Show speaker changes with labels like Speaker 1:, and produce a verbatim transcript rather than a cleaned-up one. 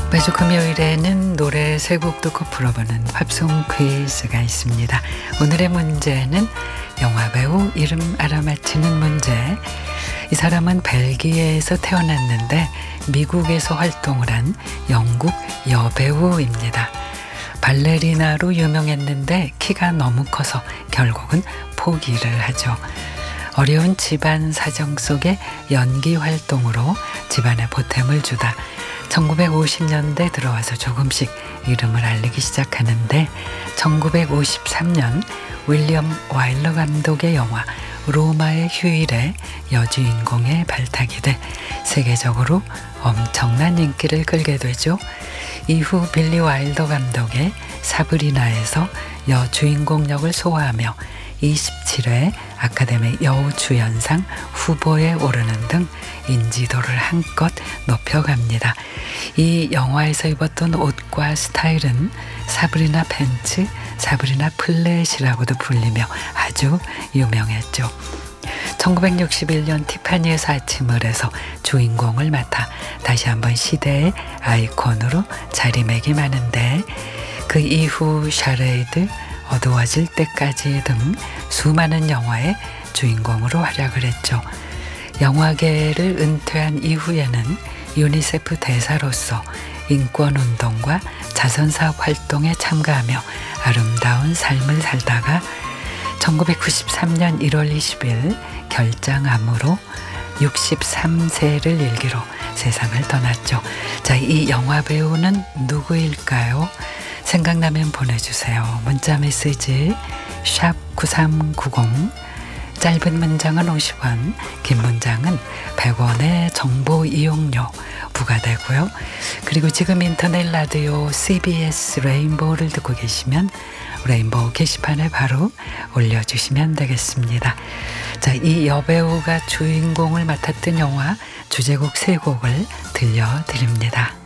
Speaker 1: 매주 금요일에는 노래 세 곡 듣고 풀어보는 팝송 퀴즈가 있습니다. 오늘의 문제는 영화배우 이름 알아맞히는 문제. 이 사람은 벨기에에서 태어났는데 미국에서 활동을 한 영국 여배우입니다. 발레리나로 유명했는데 키가 너무 커서 결국은 포기를 하죠. 어려운 집안 사정 속에 연기 활동으로 집안에 보탬을 주다 천구백오십 년대 들어와서 조금씩 이름을 알리기 시작하는데 천구백오십삼 년 윌리엄 와일러 감독의 영화 로마의 휴일에 여주인공에 발탁이 돼 세계적으로 엄청난 인기를 끌게 되죠. 이후 빌리 와일더 감독의 사브리나에서 여주인공 역을 소화하며 이십칠 회 아카데미 여우주연상 후보에 오르는 등 인지도를 한껏 높여갑니다. 이 영화에서 입었던 옷과 스타일은 사브리나 팬츠, 사브리나 플랫이라고도 불리며 아주 유명했죠. 천구백육십일 년 티파니에서 아침을 해서 주인공을 맡아 다시 한번 시대의 아이콘으로 자리매김하는데 그 이후 샤레이드, 어두워질 때까지 등 수많은 영화의 주인공으로 활약을 했죠. 영화계를 은퇴한 이후에는 유니세프 대사로서 인권운동과 자선사업 활동에 참가하며 아름다운 삶을 살다가 천구백구십삼 년 일월 이십일 결장암으로 육십삼 세를 일기로 세상을 떠났죠. 자, 이 영화 배우는 누구일까요? 생각나면 보내주세요. 문자 메시지 샵 구삼구공, 짧은 문장은 오십 원, 긴 문장은 백 원의 정보 이용료 부과되고요. 그리고 지금 인터넷 라디오 씨비에스 레인보우를 듣고 계시면 레인보우 게시판에 바로 올려주시면 되겠습니다. 자, 이 여배우가 주인공을 맡았던 영화 주제곡 세 곡을 들려드립니다.